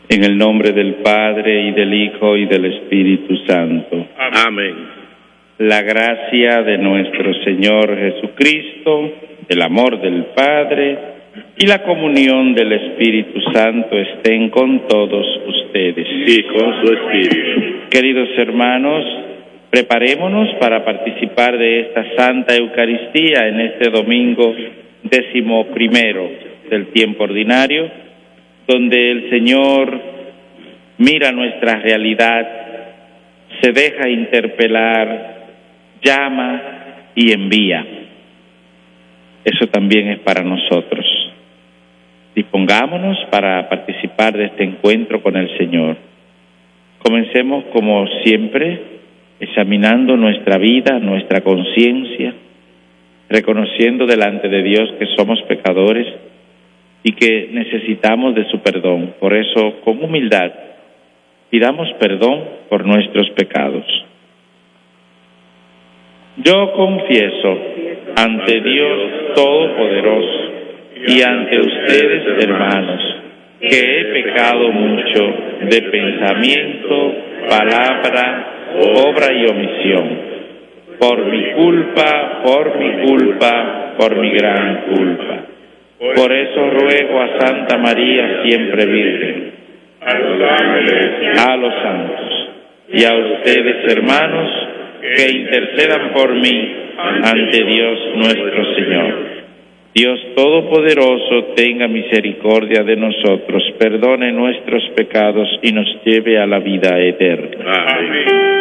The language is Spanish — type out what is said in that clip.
En el nombre del Padre, y del Hijo, y del Espíritu Santo. Amén. La gracia de nuestro Señor Jesucristo, el amor del Padre y la comunión del Espíritu Santo estén con todos ustedes. Y con su Espíritu. Queridos hermanos, preparémonos para participar de esta Santa Eucaristía en este domingo 11º del tiempo ordinario, donde el Señor mira nuestra realidad, se deja interpelar, llama y envía. Eso también es para nosotros. Dispongámonos para participar de este encuentro con el Señor. Comencemos, como siempre, examinando nuestra vida, nuestra conciencia, reconociendo delante de Dios que somos pecadores y que necesitamos de su perdón. Por eso, con humildad, pidamos perdón por nuestros pecados. Yo confieso ante Dios Todopoderoso y ante ustedes, hermanos, que he pecado mucho de pensamiento, palabra, obra y omisión, por mi culpa, por mi gran culpa. Por eso ruego a Santa María, siempre Virgen, a los santos y a ustedes, hermanos, que intercedan por mí ante Dios nuestro Señor. Dios Todopoderoso tenga misericordia de nosotros, perdone nuestros pecados y nos lleve a la vida eterna. Amén.